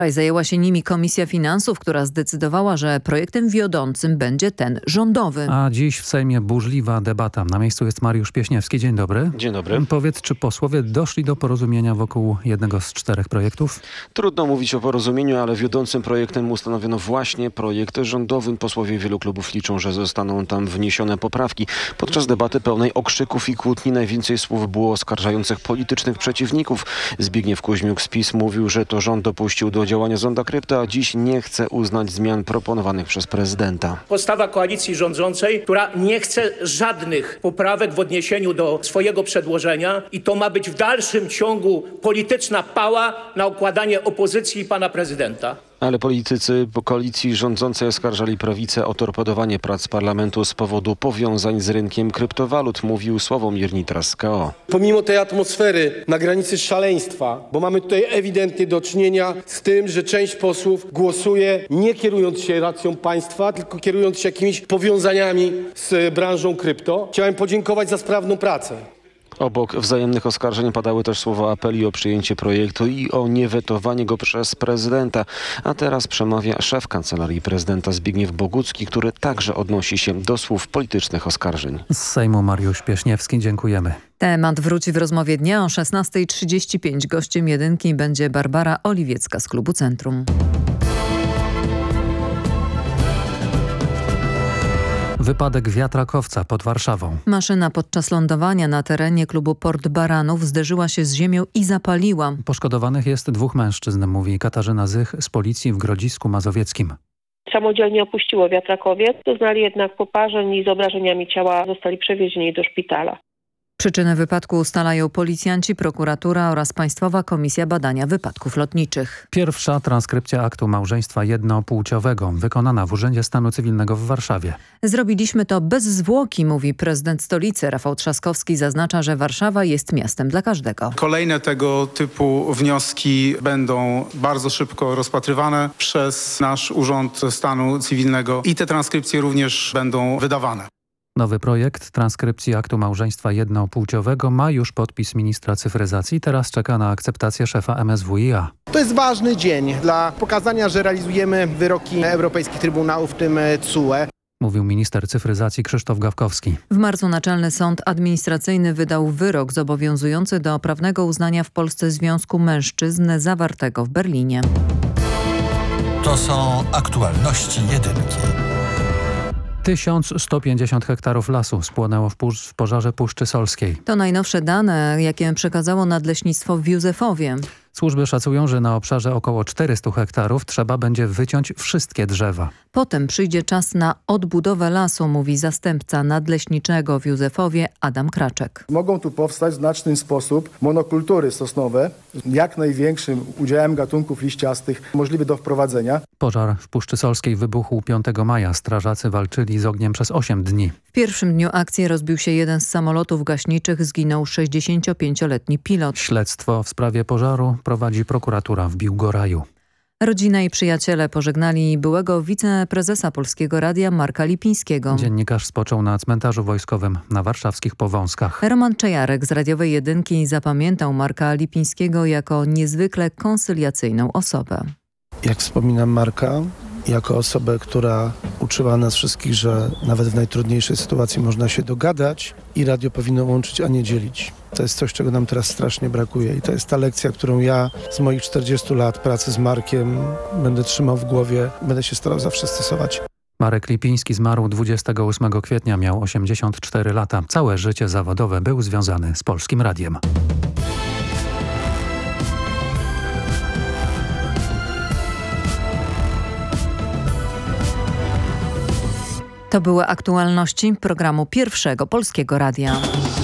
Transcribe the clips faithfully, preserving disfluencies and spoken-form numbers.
Zajęła się nimi Komisja Finansów, która zdecydowała, że projektem wiodącym będzie ten rządowy. A dziś w Sejmie burzliwa debata. Na miejscu jest Mariusz Pieśniewski. Dzień dobry. Dzień dobry. Powiedz, czy posłowie doszli do porozumienia wokół jednego z czterech projektów? Trudno mówić o porozumieniu, ale wiodącym projektem ustanowiono właśnie projekt rządowy. Posłowie wielu klubów liczą, że zostaną tam wniesione poprawki. Podczas debaty pełnej okrzyków i kłótni najwięcej słów było oskarżających politycznych przeciwników. Zbigniew Kuźmiuk z PiS mówił, że to rząd dopuścił do działania zonda krypto, a dziś nie chce uznać zmian proponowanych przez prezydenta. Postawa koalicji rządzącej, która nie chce żadnych poprawek w odniesieniu do swojego przedłożenia i to ma być w dalszym ciągu polityczna pała na okładanie opozycji i pana prezydenta. Ale politycy koalicji rządzącej oskarżali prawicę o torpedowanie prac parlamentu z powodu powiązań z rynkiem kryptowalut, mówił Sławomir Nitras z K O. Pomimo tej atmosfery na granicy szaleństwa, bo mamy tutaj ewidentnie do czynienia z tym, że część posłów głosuje nie kierując się racją państwa, tylko kierując się jakimiś powiązaniami z branżą krypto. Chciałem podziękować za sprawną pracę. Obok wzajemnych oskarżeń padały też słowa apeli o przyjęcie projektu i o niewetowanie go przez prezydenta. A teraz przemawia szef Kancelarii Prezydenta Zbigniew Bogucki, który także odnosi się do słów politycznych oskarżeń. Z Sejmu Mariusz Pieśniewski, dziękujemy. Temat wróci w rozmowie dnia o szesnasta trzydzieści pięć. Gościem jedynki będzie Barbara Oliwiecka z Klubu Centrum. Wypadek wiatrakowca pod Warszawą. Maszyna podczas lądowania na terenie klubu Port Baranów zderzyła się z ziemią i zapaliła. Poszkodowanych jest dwóch mężczyzn, mówi Katarzyna Zych z policji w Grodzisku Mazowieckim. Samodzielnie opuściło wiatrakowiec, doznali jednak poparzeń i z obrażeniami ciała zostali przewiezieni do szpitala. Przyczynę wypadku ustalają policjanci, prokuratura oraz Państwowa Komisja Badania Wypadków Lotniczych. Pierwsza transkrypcja aktu małżeństwa jednopłciowego wykonana w Urzędzie Stanu Cywilnego w Warszawie. Zrobiliśmy to bez zwłoki, mówi prezydent stolicy. Rafał Trzaskowski zaznacza, że Warszawa jest miastem dla każdego. Kolejne tego typu wnioski będą bardzo szybko rozpatrywane przez nasz Urząd Stanu Cywilnego i te transkrypcje również będą wydawane. Nowy projekt transkrypcji aktu małżeństwa jednopłciowego ma już podpis ministra cyfryzacji. Teraz czeka na akceptację szefa M S W i A. To jest ważny dzień dla pokazania, że realizujemy wyroki europejskich trybunałów, w tym C U E. Mówił minister cyfryzacji Krzysztof Gawkowski. W marcu Naczelny Sąd Administracyjny wydał wyrok zobowiązujący do prawnego uznania w Polsce Związku Mężczyzn zawartego w Berlinie. To są aktualności jedynki. tysiąc sto pięćdziesiąt hektarów lasu spłonęło w, pusz- w pożarze Puszczy Solskiej. To najnowsze dane, jakie przekazało Nadleśnictwo w Józefowie. Służby szacują, że na obszarze około czterystu hektarów trzeba będzie wyciąć wszystkie drzewa. Potem przyjdzie czas na odbudowę lasu, mówi zastępca nadleśniczego w Józefowie Adam Kraczek. Mogą tu powstać w znaczny sposób monokultury sosnowe, jak największym udziałem gatunków liściastych możliwy do wprowadzenia. Pożar w Puszczy Solskiej wybuchł piątego maja. Strażacy walczyli z ogniem przez osiem dni. W pierwszym dniu akcji rozbił się jeden z samolotów gaśniczych, zginął sześćdziesięciopięcioletni pilot. Śledztwo w sprawie pożaru prowadzi prokuratura w Biłgoraju. Rodzina i przyjaciele pożegnali byłego wiceprezesa Polskiego Radia Marka Lipińskiego. Dziennikarz spoczął na cmentarzu wojskowym na warszawskich Powązkach. Roman Czejarek z Radiowej Jedynki zapamiętał Marka Lipińskiego jako niezwykle konsyliacyjną osobę. Jak wspominam Marka, jako osobę, która uczyła nas wszystkich, że nawet w najtrudniejszej sytuacji można się dogadać i radio powinno łączyć, a nie dzielić. To jest coś, czego nam teraz strasznie brakuje i to jest ta lekcja, którą ja z moich czterdziestu lat pracy z Markiem będę trzymał w głowie, będę się starał zawsze stosować. Marek Lipiński zmarł dwudziestego ósmego kwietnia, miał osiemdziesiąt cztery lata. Całe życie zawodowe był związany z Polskim Radiem. To były aktualności programu Pierwszego Polskiego Radia.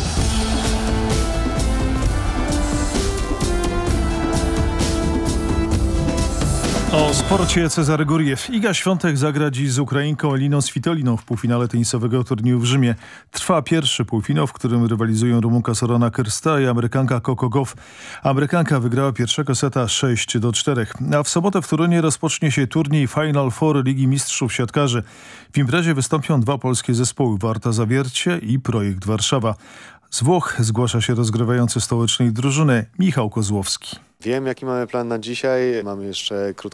O sporcie Cezary Guriew. Iga Świątek zagra dziś z Ukrainką Eliną Svitoliną w półfinale tenisowego turnieju w Rzymie. Trwa pierwszy półfinał, w którym rywalizują Rumunka Sorana Kyrsta i Amerykanka Coco Gauff. Amerykanka wygrała pierwszego seta sześć do czterech. A w sobotę w Turynie rozpocznie się turniej Final Four Ligi Mistrzów Siatkarzy. W imprezie wystąpią dwa polskie zespoły, Warta Zawiercie i Projekt Warszawa. Z Włoch zgłasza się rozgrywający stołecznej drużyny Michał Kozłowski. Wiem, jaki mamy plan na dzisiaj. Mamy jeszcze krótko